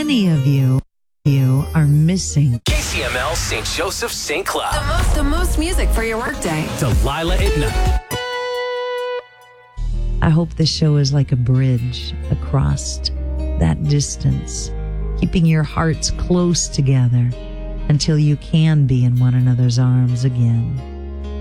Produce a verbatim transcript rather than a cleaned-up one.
many of you, you are missing. K C M L Saint Joseph Saint Cloud. The most, the most music for your workday. Delilah at night. I hope this show is like a bridge across that distance, keeping your hearts close together until you can be in one another's arms again.